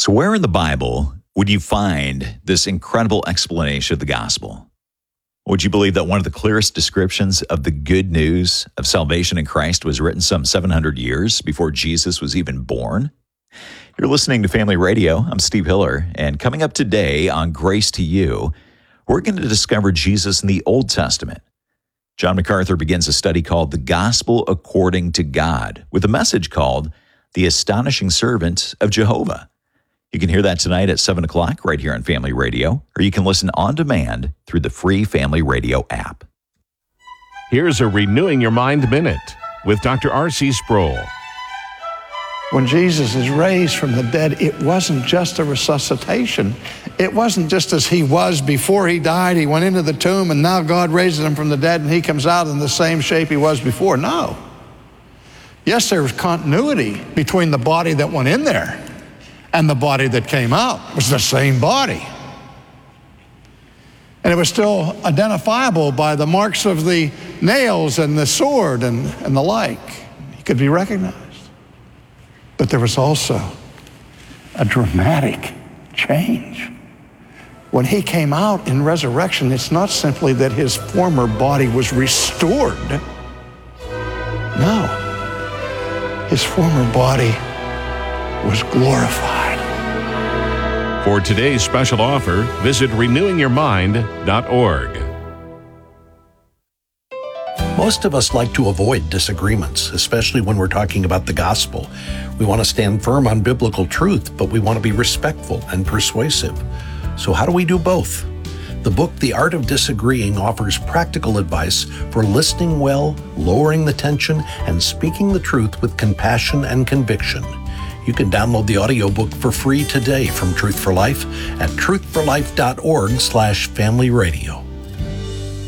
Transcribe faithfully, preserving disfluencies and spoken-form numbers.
So where in the Bible would you find this incredible explanation of the gospel? Would you believe that one of the clearest descriptions of the good news of salvation in Christ was written some seven hundred years before Jesus was even born? You're listening to Family Radio. I'm Steve Hiller, and coming up today on Grace to You, we're going to discover Jesus in the Old Testament. John MacArthur begins a study called The Gospel According to God, with a message called The Astonishing Servant of Jehovah. You can hear that tonight at seven o'clock right here on Family Radio, or you can listen on demand through the free Family Radio app. Here's a Renewing Your Mind Minute with Doctor R C Sproul. When Jesus is raised from the dead, it wasn't just a resuscitation. It wasn't just as he was before he died, he went into the tomb, and now God raises him from the dead, and he comes out in the same shape he was before. No. Yes, there was continuity between the body that went in there and the body that came out. It was the same body. And it was still identifiable by the marks of the nails and the sword and, and the like. He could be recognized. But there was also a dramatic change. When he came out in resurrection, it's not simply that his former body was restored. No, his former body was glorified. For today's special offer, visit renewing your mind dot org. Most of us like to avoid disagreements, especially when we're talking about the gospel. We want to stand firm on biblical truth, but we want to be respectful and persuasive. So how do we do both? The book, The Art of Disagreeing, offers practical advice for listening well, lowering the tension, and speaking the truth with compassion and conviction. You can download the audiobook for free today from Truth for Life at truth for life dot org slash family radio.